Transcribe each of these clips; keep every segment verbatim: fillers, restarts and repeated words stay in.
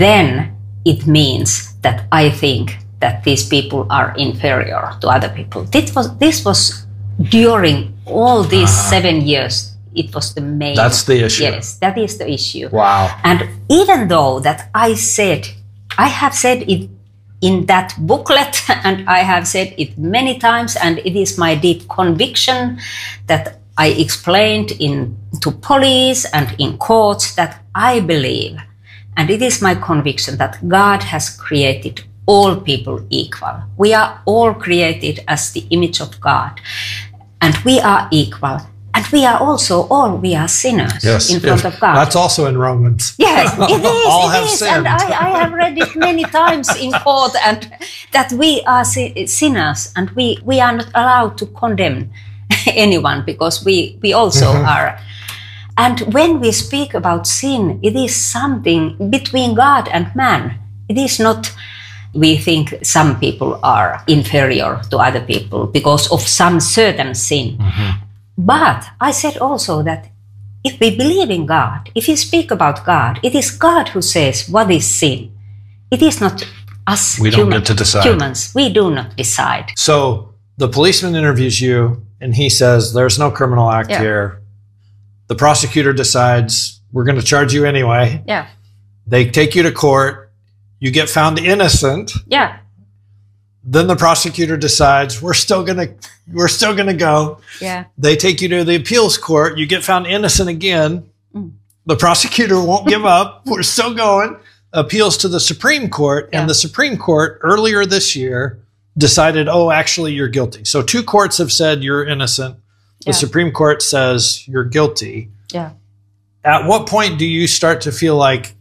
then it means that I think that these people are inferior to other people. This was, this was during all these uh-huh. seven years, it was the main... That's the issue. Yes, that is the issue. Wow. And even though that I said, I have said it in that booklet, and I have said it many times, and it is my deep conviction that I explained in to police and in courts that I believe, and it is my conviction that God has created all people equal. We are all created as the image of God, and we are equal. And we are also all, we are sinners yes, in front yes. of God. That's also in Romans. Yes, it is, all it have is. sinned. And I, I have read it many times in court, and that we are sinners, and we, we are not allowed to condemn anyone, because we, we also mm-hmm. are. And when we speak about sin, it is something between God and man. It is not, we think some people are inferior to other people because of some certain sin. Mm-hmm. But I said also that if we believe in God, if we speak about God, it is God who says what is sin. It is not us we don't human, get to decide. humans. We do not decide. So the policeman interviews you and he says, there's no criminal act yeah. here. The prosecutor decides, we're going to charge you anyway. Yeah. They take you to court. You get found innocent. Yeah. Then the prosecutor decides we're still gonna we're still gonna go. Yeah. They take you to the appeals court. You get found innocent again. Mm. The prosecutor won't give up. We're still going. Appeals to the Supreme Court, yeah. and the Supreme Court earlier this year decided, oh, actually you're guilty. So two courts have said you're innocent. The yeah. Supreme Court says you're guilty. Yeah. At what point do you start to feel like,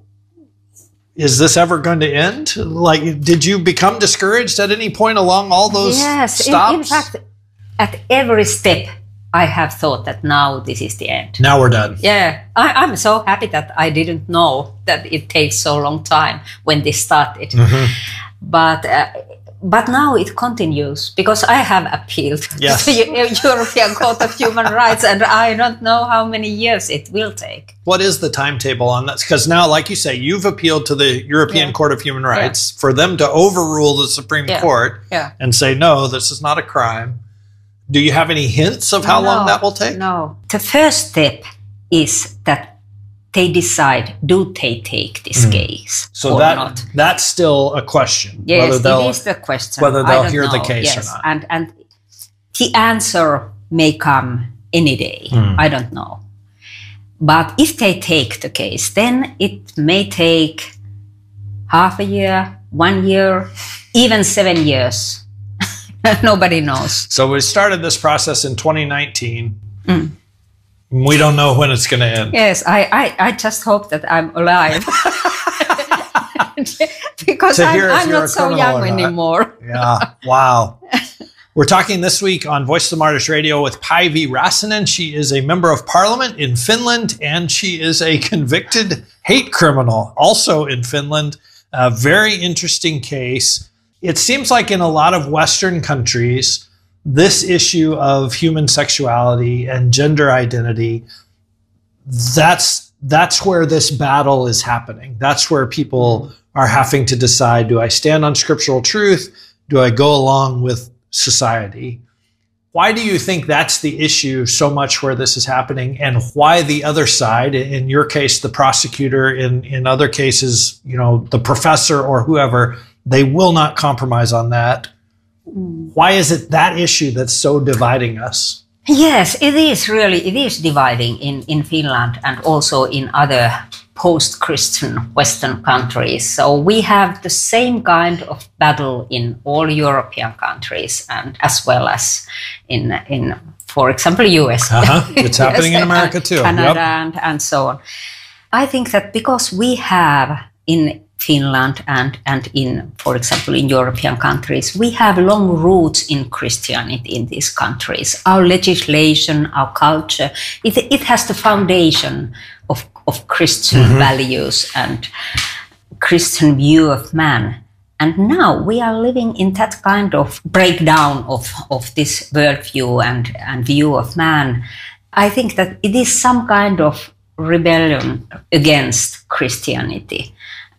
is this ever going to end? Like, did you become discouraged at any point along all those yes, stops? In, in fact, at every step, I have thought that now this is the end. Now we're done. Yeah, I, I'm so happy that I didn't know that it takes so long time when this started. Mm-hmm. But uh, but now it continues because I have appealed yes. to the European Court of Human Rights, and I don't know how many years it will take. What is the timetable on this? Because now, like you say, you've appealed to the European yeah. Court of Human Rights yeah. for them to overrule the Supreme yeah. Court yeah. and say, no, this is not a crime. Do you have any hints of how no, long that will take? No. The first step is that they decide, do they take this mm. case so or that, not? That's still a question. Yes, it is the question. Whether they'll hear know. the case yes. or not. And, and the answer may come any day. Mm. I don't know. But if they take the case, then it may take half a year, one year, even seven years. Nobody knows. So we started this process in twenty nineteen. Mm. We don't know when it's going to end. Yes, I, I, I just hope that I'm alive. Because I'm, I'm not so young anymore. Yeah, wow. We're talking this week on Voice of the Martyrs Radio with Päivi Räsänen. She is a member of parliament in Finland, and she is a convicted hate criminal also in Finland. A very interesting case. It seems like in a lot of Western countries, this issue of human sexuality and gender identity, that's that's where this battle is happening. That's where people are having to decide, do I stand on scriptural truth? Do I go along with society? Why do you think that's the issue so much where this is happening, and why the other side, in your case, the prosecutor, in, in other cases, you know, the professor or whoever, they will not compromise on that? Why is it that issue that's so dividing us? Yes, it is really, it is dividing in, in Finland and also in other post-Christian Western countries. So we have the same kind of battle in all European countries, and as well as in, in for example, U S. Uh-huh. It's happening yes, in America too. Canada yep. and, and so on. I think that because we have in Finland and, and in, for example, in European countries, we have long roots in Christianity in these countries. Our legislation, our culture, it, it has the foundation of, of Christian mm-hmm. values and Christian view of man. And now we are living in that kind of breakdown of, of this worldview and, and view of man. I think that it is some kind of rebellion against Christianity.